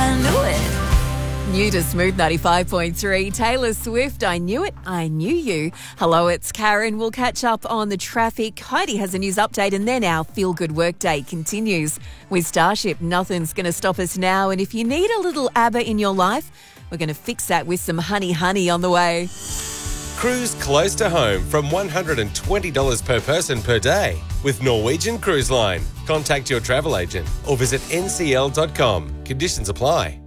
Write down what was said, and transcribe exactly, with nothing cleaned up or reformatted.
I knew it. New to Smooth ninety-five point three, Taylor Swift, I Knew It, I Knew You. Hello, it's Karen. We'll catch up on the traffic. Heidi has a news update and then our Feel Good Workday continues. With Starship, nothing's going to stop us now. And if you need a little ABBA in your life, we're going to fix that with some Honey Honey on the way. Cruise close to home from one hundred twenty dollars per person per day with Norwegian Cruise Line. Contact your travel agent or visit n c l dot com. Conditions apply.